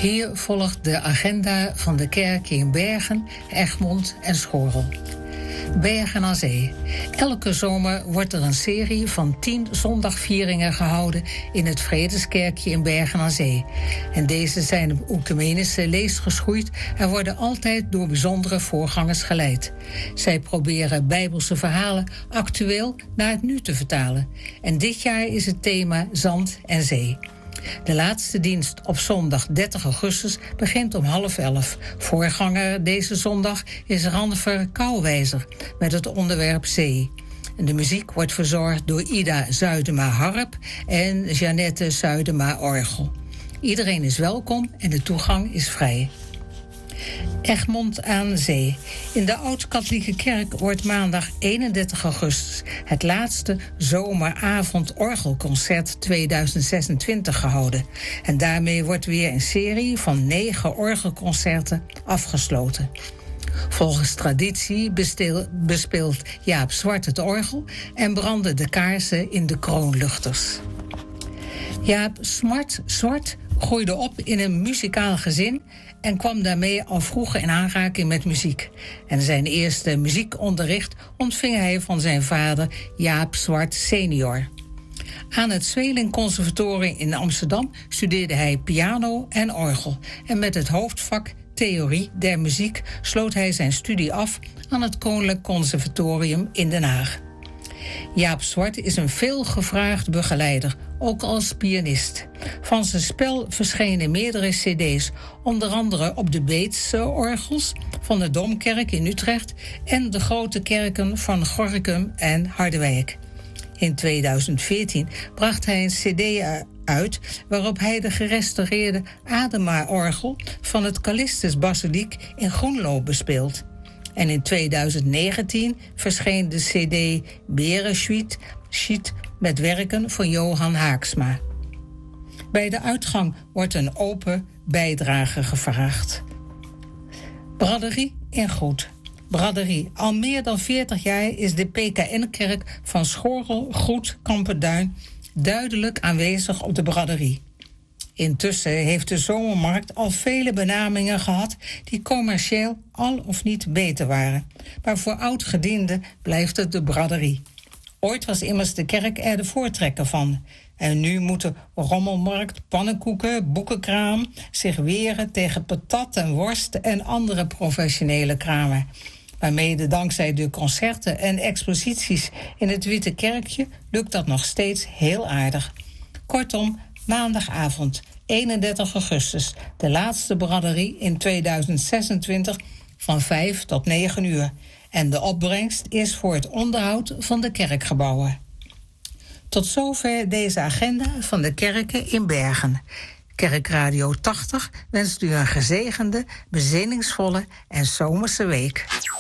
Hier volgt de agenda van de kerken in Bergen, Egmond en Schorrel. Bergen aan Zee. Elke zomer wordt er een serie van 10 zondagvieringen gehouden in het Vredeskerkje in Bergen aan Zee. En deze zijn op oecumenische leest geschoeid en worden altijd door bijzondere voorgangers geleid. Zij proberen Bijbelse verhalen actueel naar het nu te vertalen. En dit jaar is het thema Zand en Zee. De laatste dienst op zondag 30 augustus begint om 10:30. Voorganger deze zondag is Ranfer Kouwijzer met het onderwerp Zee. En de muziek wordt verzorgd door Ida Zuidema harp en Jeannette Zuidema orgel. Iedereen is welkom en de toegang is vrij. Egmond aan Zee. In de Oud-Katholieke Kerk wordt maandag 31 augustus... het laatste zomeravond-orgelconcert 2026 gehouden. En daarmee wordt weer een serie van 9 orgelconcerten afgesloten. Volgens traditie bespeelt Jaap Zwart het orgel... en branden de kaarsen in de kroonluchters. Jaap Zwart groeide op in een muzikaal gezin en kwam daarmee al vroeg in aanraking met muziek. En zijn eerste muziekonderricht ontving hij van zijn vader Jaap Zwart senior. Aan het Zweeling Conservatorium in Amsterdam studeerde hij piano en orgel. En met het hoofdvak Theorie der Muziek sloot hij zijn studie af aan het Koninklijk Conservatorium in Den Haag. Jaap Zwart is een veelgevraagd begeleider, ook als pianist. Van zijn spel verschenen meerdere cd's, onder andere op de Beetse orgels van de Domkerk in Utrecht en de grote kerken van Gorinchem en Harderwijk. In 2014 bracht hij een cd uit waarop hij de gerestaureerde Adema-orgel van het Callistus Basiliek in Groenlo bespeelt. En in 2019 verscheen de cd Berenschwiet met werken van Johan Haaksma. Bij de uitgang wordt een open bijdrage gevraagd. Braderie in Goed. Braderie. Al meer dan 40 jaar is de PKN-kerk van Schorrel, Goed, Kamperduin duidelijk aanwezig op de braderie. Intussen heeft de zomermarkt al vele benamingen gehad die commercieel al of niet beter waren. Maar voor oudgedienden blijft het de braderie. Ooit was immers de kerk er de voortrekker van. En nu moeten rommelmarkt, pannenkoeken, boekenkraam zich weren tegen patat en worst en andere professionele kramen. Maar mede dankzij de concerten en exposities in het Witte Kerkje lukt dat nog steeds heel aardig. Kortom, maandagavond 31 augustus, de laatste braderie in 2026 van 5 tot 9 uur. En de opbrengst is voor het onderhoud van de kerkgebouwen. Tot zover deze agenda van de kerken in Bergen. Kerkradio 80 wenst u een gezegende, bezinningsvolle en zomerse week.